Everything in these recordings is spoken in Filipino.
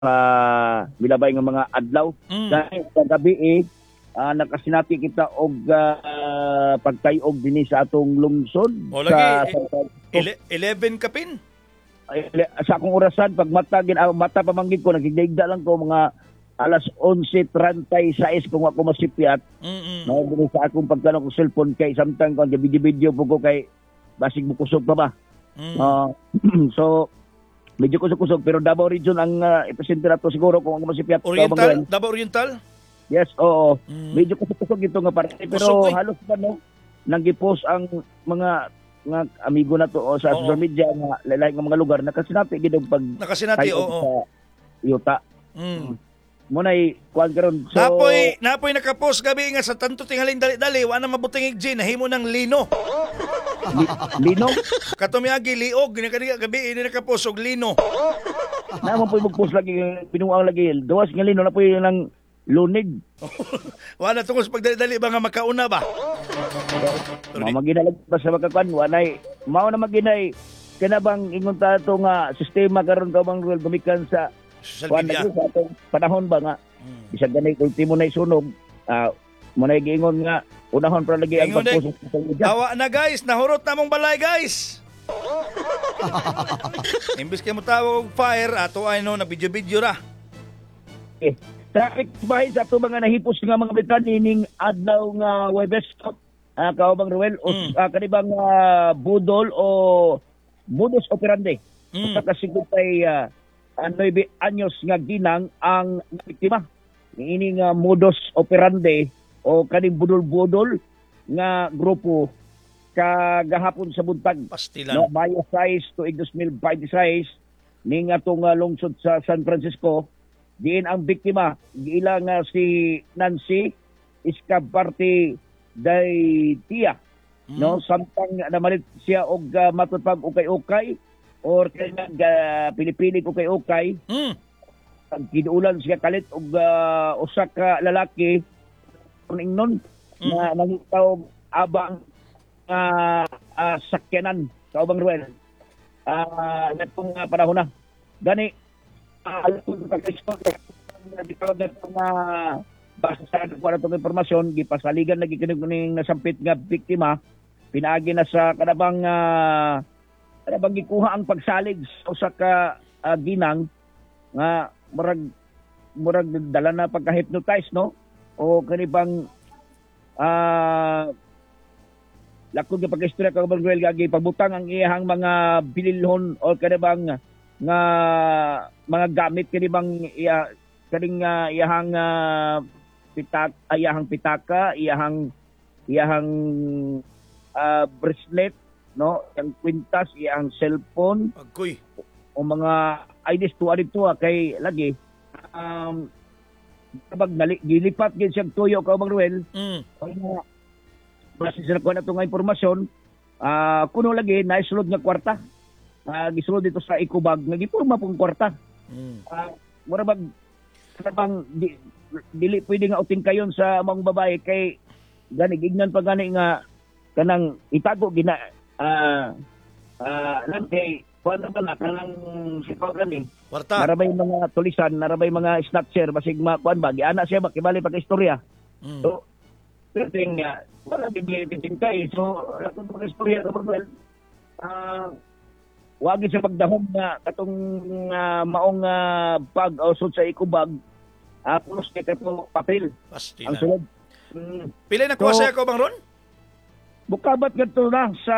milabay nga mga adlaw. Dahil sa gabi nakasinati kita og pagkayog dinhi sa atong lungsod. O lagi, 11 kapin? Sa akong orasan, pag mata pamanggid ko, nagigdaigda lang ko mga alas 11:36 kung ako masipyat. Naubuli sa akong pagkano ko cellphone kay samtang ko video po ko kay basig mo kusog pa ba. So medyo kusog pero Davao Region ang episentro nato siguro kung ako masipyat. Oriental? Davao Oriental? Yes, oo. Medyo kusog ito nga parte pero halos pa nang gi-post ang mga amigo na to sa social media nga lain nga mga lugar nakasinati gid og pag nakasinati sa yuta. Munay kuan karon. So napoy nakapost gabi nga sa tanto tingaling dali-dali wa na mabuting igji nahimo ng lino. Lino? Katumiagi liog gini gabi ini nakapost og lino. Na mo poy magpost lagi pinuang lagi. Duwas nga lino na poy nang lunig. Wala tungkol sa pagdali-dali ba nga makauna ba? Maginalag pa sa makakuan. Wanay. Mao na maginay. Kanabang ingon ta ito nga sistema karon ka bang gumikan sa social media. Sa atong panahon ba nga. Bisag ganay ultimo na isunog. Muna giingon nga unahon para lagi ang pagpost sa social media. Awa na guys. Nahurot na mong balay guys. Imbis kayo mo tawag fire ato ay na video-video ra. Traffic bahay sa ito mga nahipos nga mga bitan ining adlaw nga Webes kaubang Ruel o kanibang budol o modus operandi. Sa kasigod kay 9 anyos nga ginang ang biktima. Ining modus operandi o kaning budol-budol nga grupo kagahapon sa buntag. Pastilan. No, Mayo 6 to 2026 ning atong lungsod sa San Francisco. Diin ang biktima, giila nga si Nancy Escaparte Daytia. No, samtang namalit siya og matutpag ukay-ukay or kanang pili-pili ukay-ukay. Ang kinuulan siya kalit og usa ka lalaki ingnon na nangitaw abang sakyanan kaubang Ruel. Natong panahon na. Gani basta sa kuha itong informasyon, gipasaligan lagi kinig nasampit nga biktima, pinaagi na sa kanabang gikuha ang pagsalig sa ka ginang nga murag dala na pagka-hypnotize, no? O kanibang lakod nga pagka-istorya ka Manuel gagi pagbutang ang iyahang mga bililhon o kanibang nga mga gamit kanibang kaning iyahang pitaka, iyahang bracelet, no, yang kwintas, iyahang cellphone, agkoy o mga IDs tuwa kay lagi kapag gilipat gid siya tuyo ka Bang Ruel. Basta sila ko na itong informasyon, kuno lagi naisulod nga kwarta. Gisulod dito sa Ecobag nga gipurma pong kwarta. Mura bang dili pwede nga uting kayon sa mga babae kay gani gignan pa gani nga kanang itago gina lang kay kuan ba na kanang sipaw gani kwarta. Narabay mga tulisan, narabay mga snatcher basig kuan ba giana siya makibali pa ka istorya. So pero nga wala bibigyan kay so lato pa istorya ka Manuel. Wagi sa pagdahom nga katong maong pag-ausod sa Ecobag pulos kay katong papel. Pastilan. Ang sulod. Pila na kuha sa ako Bang Ron? Bukabat nga na sa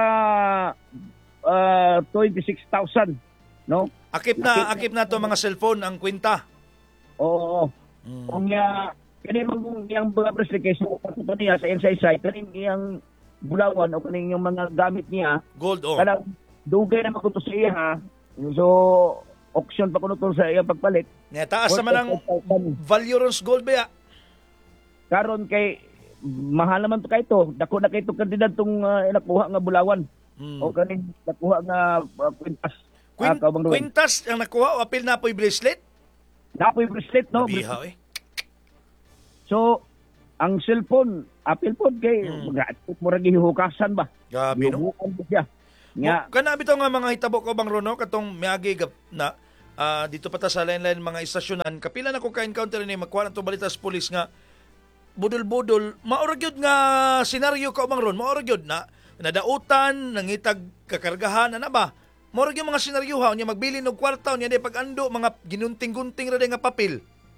26,000, no? Akip na to mga cellphone ang kwenta. Oo. Kung kanimang yung mga bracelet kay so pato niya sa inside kaning iyang bulawan o kaning yung mga gamit niya. Gold o. Kada dugay na makuto sa iya ha. So auction pa kuno to sa iyang pagpalit. Nga taas naman ang value ron gold ba? Karon kay mahal naman to kay to. Dako na kay to kandidat tong nakuha nga bulawan. O kaning nakuha nga kwintas. Kwintas ang nakuha o apil na po'y bracelet? Napoy bracelet, no? Bihaw eh. So, ang cellphone, apil po kay murag hihukasan ba? Gabi, no? Hihukan po siya. Kana bitaw nga mga hitabo ko Bang Rono katong miagi na dito pa ta sa lain-lain mga istasyonan, kapila na ko ka-encounter ni magkuha na to balita sa pulis nga budol-budol, maura gyud nga senaryo ka umang ron, maura gyud na nadautan, nangitag kakargahan, ana ba? Maura gyud mga senaryo ha, nya magbili og kwarta, nya di pag-ando, mga ginunting-gunting ra nga papel.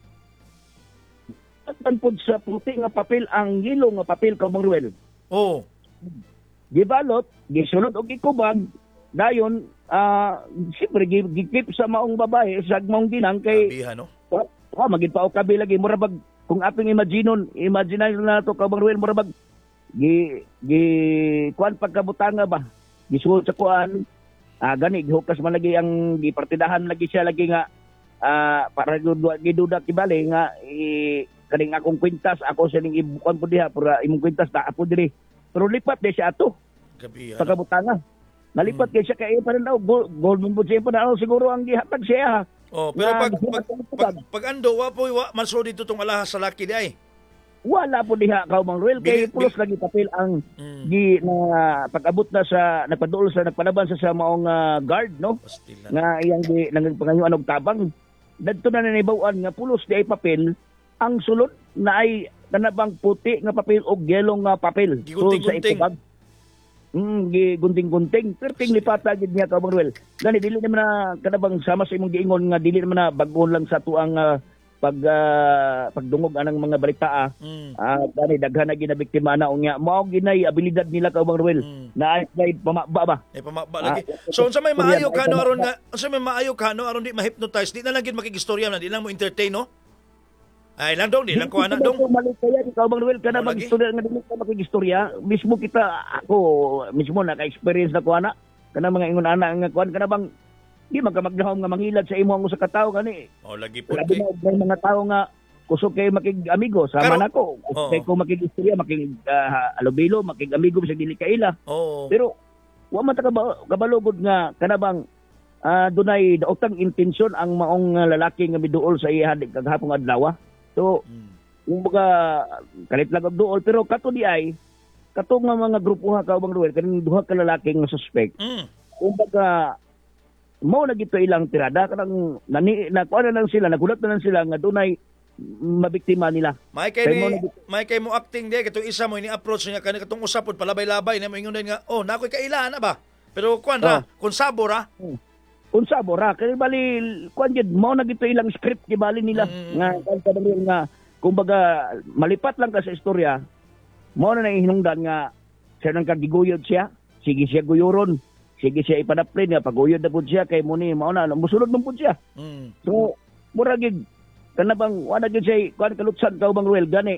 At po sa puti nga papel, ang yelo nga papel ka Mang Ruel. Oh. Gibalot, gisulod og ikubag, dayon, siyempre, gikip sa maong babae, sa maong ginang, kay, Sabihan, no? maging pa o kabi lagi, murabag, kung ating imagine na to ka Mang Ruel, murabag, kuan pagkabutanga ba, gisuod sa kuan, gani, gihukas man lagi ang gipartidahan lagi siya lagi nga, para giduda kibali nga, kaning akong kwintas, ako sa ning ibukan po diha, para imong kwintas, na ako diri. Pero lipat di siya ato. Gabi, Pagkabutanga. Nalipat kay siya kay pa rin daw gold mo siya pa na siguro ang gihatag siya. Oh, pero pag ando wa manso dito tong alahas sa laki di ay. Wala po diha ka Mang Ruel kay pulos lagi papel ang gi na pag-abot na sa nagpaduol sa nagpalaban sa maong guard no. Pastila. Nga iyang di nangpangayuan og tabang. Dadto na nanibaw-an nga pulos di ay papel ang sulod na ay kanabang puti nga papel o yellow nga papel. Gigunting-gunting. Gunting-gunting. Perting lipata gid niya ka Mang Ruel. Gani dili naman na kanabang sama sa imong giingon nga dili naman na bag-on lang sa tuang pagdungog anang mga balita gani daghan na ginabiktima na unya mao ginay abilidad nila ka Mang Ruel na ay pamaba ba. Pamaba lagi. So unsa may maayo ka no aron nga unsa may maayo ka no aron di ma-hypnotize di na lang gid makikistorya na di lang mo entertain no. Ay lang dong, di lang ko anak dong. Mali kaya ikaw Mang Ruel kana mag-istorya nga dili ka makigistorya. Mismo kita ako mismo naka-experience na ko ana kana mga ingon ana nga kuan kana bang di magkamagnahom nga mangilad sa imo ang usa ka tawo gani. Oh lagi po Labi na may mga tawo nga kusog kay makig-amigo sama na ko. Kay ko makig-istorya, alubilo, makig-amigo sa dili kaila. Oo. Pero wa man ta kabalugod nga kana bang dunay daotang intensyon ang maong lalaki nga miduol sa iya kagahapon adlaw. So, yung mga kalit lang ang dool, pero kato di ay, kato nga mga grupo ha ka Mang Ruel, kaning duha ka lalaki nga suspect. Kung baga, mo na gito ilang tirada, kanang nakuha na lang sila, nagulat na lang sila nga dunay mabiktima nila. May kay mo acting di, katong isa mo ini-approach niya kanang katong usapod palabay-labay na mo ingon nga, oh, nakoy kailan na ba? Pero kuan ra, kung sabor ra. Unsa bora kay bali kuan gid mo na gito ilang script gibali nila nga kadang nga kumbaga malipat lang ka sa istorya mo na hinungdan nga siya nang kagiguyod siya sige siya guyoron sige siya ipadaplen nga paguyod na pud siya kay mo ni mao na musulod man pud siya so mura gid kanabang wala gid siya kuan kalutsan ka Mang Ruel gani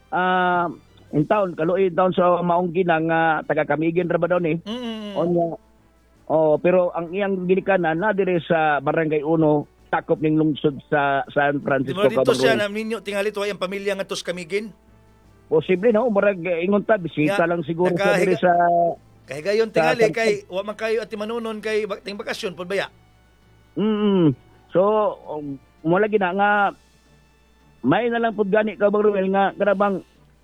in town kaluoy down sa maong ginang taga Kamigin ra ba daw ni onya. Oh, pero ang iyang ginikanan na dire sa Barangay 1, takop ning lungsod sa San Francisco. Dito siya na ninyo tingali to ay ang pamilya nga tos Kamigin. Posible no, murag ingon ta bisita lang siguro sa dire sa kay gayon tingali kay wa man kayo at manunon kay ting bakasyon pud baya. So mo lagi na nga may na lang pud gani ka Mang Ruel nga karabang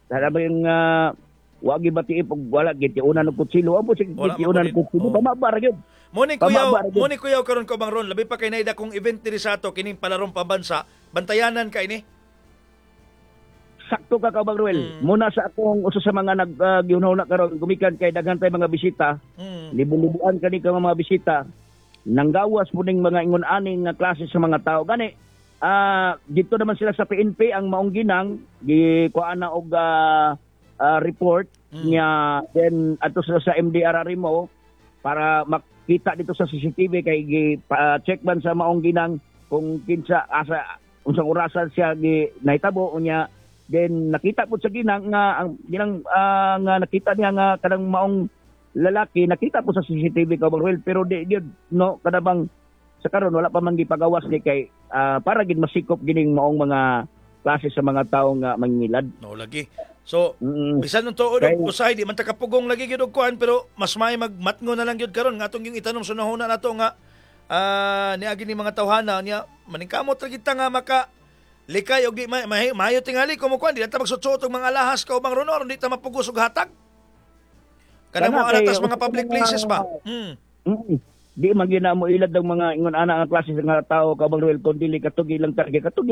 wagi bati pag wala giti una ng kutsilo amo sig giti una ng kutsilo pamaba ra gyud moni kuyaw karon ko Bang Ron labi pa kay naida kung event diri sa ato kining palarong pambansa bantayanan kay ni sakto ka Bang Ruel muna sa akong usa sa mga naggiunaw na karon gumikan kay daghan tay mga bisita libu-libuan kani ka mga bisita nanggawas po ning mga ingon-aning nga klase sa mga tao gani dito naman sila sa PNP ang maong ginang gikuan na og report niya then ato sa MDRR mo para makita dito sa CCTV kay check ban sa maong ginang kung kinsa asa unsang orasan siya nahitabo unya then nakita po sa ginang nga ang ginang nga nakita niya nga kanang maong lalaki nakita po sa CCTV ka Bang Ruel pero di gyud no kadabang sa karon wala pa man gipagawas ni kay para gid masikop gining maong mga klase sa mga tao nga mangilad. No lagi. So, bisan nung tuod usahay di man ta kapugong lagi gyud og kuan pero mas may magmatngo na lang gyud karon nga atong yung itanong sunahuna nato nga niagi ni mga tawhana niya maningkamot ra kita nga maka likay og di mayo tingali ko mo kuan di ta magsutsuot og mga alahas ka ubang ronor di ta mapugos og hatag. Kana mo aratas mga public places ba? di man gyud na mo ilad ng mga ingon ana ang klase nga tao kabang Roel Condili katugi lang target katugi